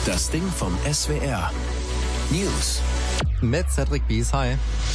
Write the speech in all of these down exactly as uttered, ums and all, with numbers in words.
Das Ding vom S W R. News. Mit Cedric Bies, hi.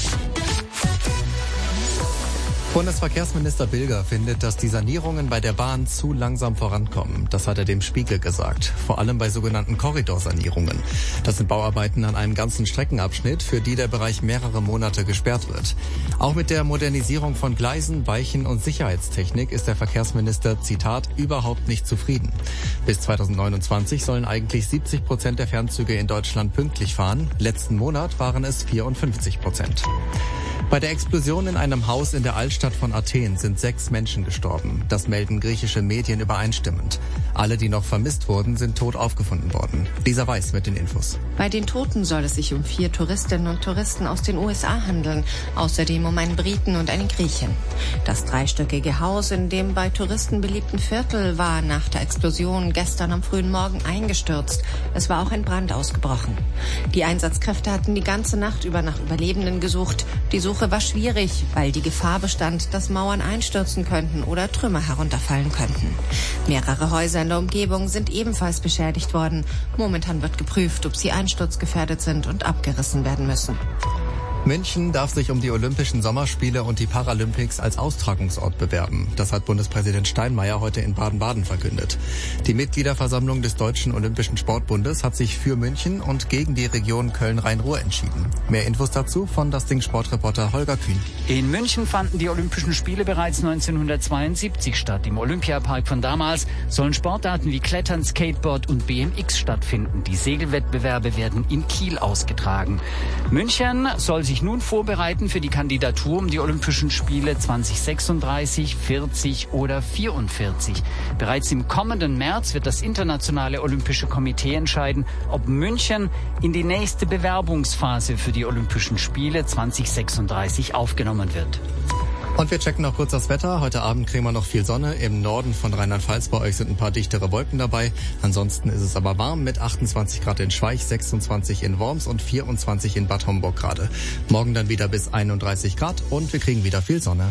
Bundesverkehrsminister Bilger findet, dass die Sanierungen bei der Bahn zu langsam vorankommen. Das hat er dem Spiegel gesagt. Vor allem bei sogenannten Korridorsanierungen. Das sind Bauarbeiten an einem ganzen Streckenabschnitt, für die der Bereich mehrere Monate gesperrt wird. Auch mit der Modernisierung von Gleisen, Weichen und Sicherheitstechnik ist der Verkehrsminister, Zitat, überhaupt nicht zufrieden. Bis zweitausendneunundzwanzig sollen eigentlich siebzig Prozent der Fernzüge in Deutschland pünktlich fahren. Letzten Monat waren es vierundfünfzig Prozent. Bei der Explosion in einem Haus in der Altstadt von Athen sind sechs Menschen gestorben. Das melden griechische Medien übereinstimmend. Alle, die noch vermisst wurden, sind tot aufgefunden worden. Lisa Weiß mit den Infos. Bei den Toten soll es sich um vier Touristinnen und Touristen aus den U S A handeln. Außerdem um einen Briten und einen Griechen. Das dreistöckige Haus in dem bei Touristen beliebten Viertel war nach der Explosion gestern am frühen Morgen eingestürzt. Es war auch ein Brand ausgebrochen. Die Einsatzkräfte hatten die ganze Nacht über nach Überlebenden gesucht. Die Suche war schwierig, weil die Gefahr bestand, dass Mauern einstürzen könnten oder Trümmer herunterfallen könnten. Mehrere Häuser in der Umgebung sind ebenfalls beschädigt worden. Momentan wird geprüft, ob sie einsturzgefährdet sind und abgerissen werden müssen. München darf sich um die Olympischen Sommerspiele und die Paralympics als Austragungsort bewerben. Das hat Bundespräsident Steinmeier heute in Baden-Baden verkündet. Die Mitgliederversammlung des Deutschen Olympischen Sportbundes hat sich für München und gegen die Region Köln-Rhein-Ruhr entschieden. Mehr Infos dazu von das Ding Sportreporter Holger Kühn. In München fanden die Olympischen Spiele bereits neunzehnhundertzweiundsiebzig statt. Im Olympiapark von damals sollen Sportarten wie Klettern, Skateboard und B M X stattfinden. Die Segelwettbewerbe werden in Kiel ausgetragen. München soll sich nun vorbereiten für die Kandidatur um die Olympischen Spiele zweitausendsechsunddreißig, vierzig oder vierundvierzig. Bereits im kommenden März wird das Internationale Olympische Komitee entscheiden, ob München in die nächste Bewerbungsphase für die Olympischen Spiele zweitausendsechsunddreißig aufgenommen wird. Und wir checken noch kurz das Wetter. Heute Abend kriegen wir noch viel Sonne. Im Norden von Rheinland-Pfalz bei euch sind ein paar dichtere Wolken dabei. Ansonsten ist es aber warm mit achtundzwanzig Grad in Schweich, sechsundzwanzig in Worms und vierundzwanzig in Bad Homburg gerade. Morgen dann wieder bis einunddreißig Grad und wir kriegen wieder viel Sonne.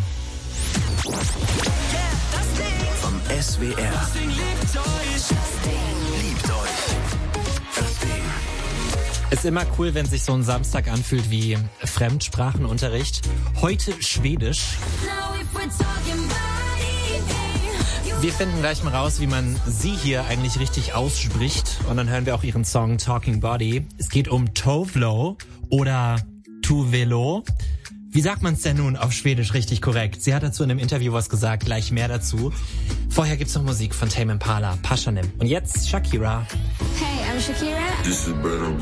Vom S W R. Liebt euch. Das Ding. Ist immer cool, wenn sich so ein Samstag anfühlt wie Fremdsprachenunterricht. Heute Schwedisch. Wir finden gleich mal raus, wie man sie hier eigentlich richtig ausspricht. Und dann hören wir auch ihren Song Talking Body. Es geht um Tovlo oder Tuvelo. Wie sagt man es denn nun auf Schwedisch richtig korrekt? Sie hat dazu in einem Interview was gesagt, gleich mehr dazu. Vorher gibt's noch Musik von Tame Impala, Pashanim. Und jetzt Shakira. Hey, I'm Shakira. This is Brandon